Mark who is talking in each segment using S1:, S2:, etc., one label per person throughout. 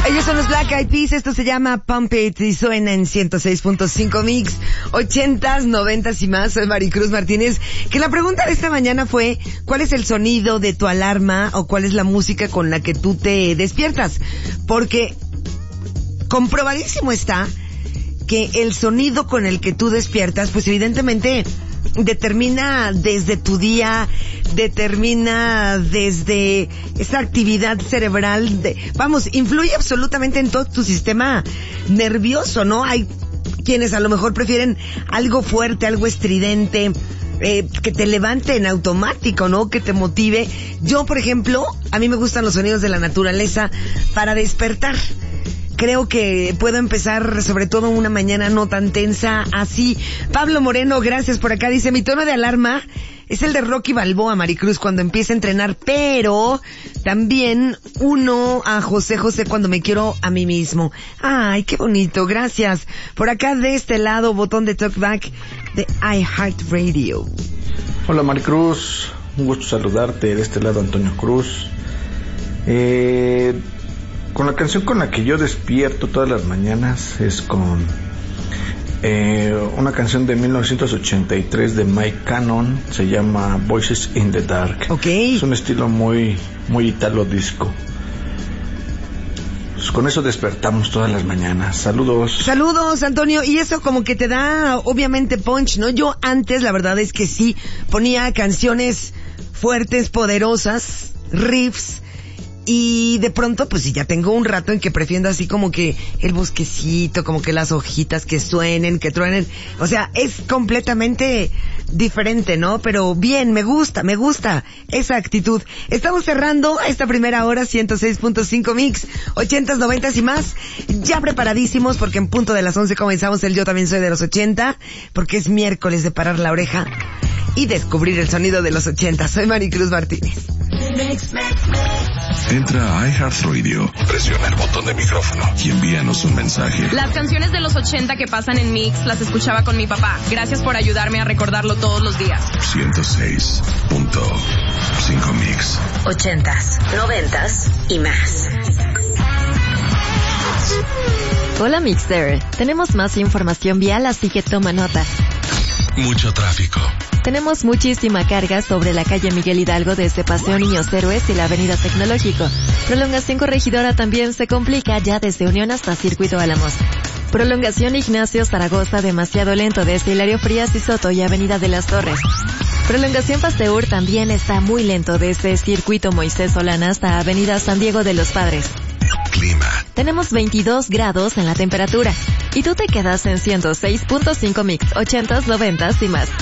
S1: Ellos son los Black Eyed Peas, esto se llama Pump It y suena en 106.5 Mix, 80s, 90s y más. Soy Maricruz Martínez, que la pregunta de esta mañana fue, ¿cuál es el sonido de tu alarma o cuál es la música con la que tú te despiertas? Porque comprobadísimo está que el sonido con el que tú despiertas, pues evidentemente determina desde tu día, determina desde esa actividad cerebral, influye absolutamente en todo tu sistema nervioso, ¿no? Hay quienes a lo mejor prefieren algo fuerte, algo estridente, que te levante en automático, ¿no? Que te motive. Yo, por ejemplo, a mí me gustan los sonidos de la naturaleza para despertar. Creo que puedo empezar, sobre todo una mañana no tan tensa, así. Pablo Moreno, gracias por acá. Dice, mi tono de alarma es el de Rocky Balboa, Maricruz, cuando empieza a entrenar, pero también uno a José José cuando me quiero a mí mismo. Ay, qué bonito, gracias. Por acá de este lado, botón de talkback de iHeartRadio.
S2: Hola Maricruz, un gusto saludarte. De este lado Antonio Cruz. Con la canción con la que yo despierto todas las mañanas es con una canción de 1983 de Mike Cannon, se llama Voices in the Dark.
S1: Okay.
S2: Es un estilo muy italo disco. Pues con eso despertamos todas las mañanas. Saludos.
S1: Saludos, Antonio. Y eso como que te da, obviamente, punch, ¿no? Yo antes, la verdad es que sí, ponía canciones fuertes, poderosas, riffs, y de pronto, pues sí, ya tengo un rato en que prefiero así como que el bosquecito, como que las hojitas que suenen, que truenen. O sea, es completamente diferente, ¿no? Pero bien, me gusta esa actitud. Estamos cerrando esta primera hora, 106.5 Mix, 80s, 90s y más. Ya preparadísimos porque en punto de las 11 comenzamos el Yo También Soy de los 80, porque es miércoles de parar la oreja y descubrir el sonido de los 80. Soy Maricruz Martínez.
S3: Entra a iHeartRadio, presiona el botón de micrófono y envíanos un mensaje.
S4: Las canciones de los 80 que pasan en Mix las escuchaba con mi papá. Gracias por ayudarme a recordarlo todos los días.
S3: 106.5 Mix.
S5: 80s, 90s y más.
S6: Hola Mixer, tenemos más información vial, así que toma nota.
S3: Mucho tráfico.
S6: Tenemos muchísima carga sobre la calle Miguel Hidalgo desde Paseo Niños Héroes y la Avenida Tecnológico. Prolongación Corregidora también se complica ya desde Unión hasta Circuito Álamos. Prolongación Ignacio Zaragoza demasiado lento desde Hilario Frías y Soto y Avenida de las Torres. Prolongación Pasteur también está muy lento desde Circuito Moisés Solana hasta Avenida San Diego de los Padres.
S3: Clima.
S6: Tenemos 22 grados en la temperatura. Y tú te quedas en 106.5 Mix, 80s, 90s y más.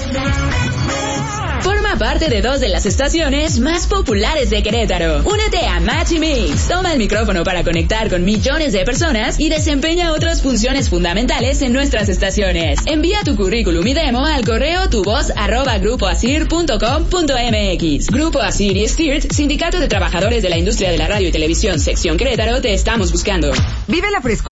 S5: Forma parte de 2 de las estaciones más populares de Querétaro. Únete a Match y Mix. Toma el micrófono para conectar con millones de personas y desempeña otras funciones fundamentales en nuestras estaciones. Envía tu currículum y demo al correo tuvoz@grupoasir.com.mx. Grupo Asir y Stirt, Sindicato de Trabajadores de la Industria de la Radio y Televisión, Sección Querétaro, te estamos buscando.
S1: Vive la frescura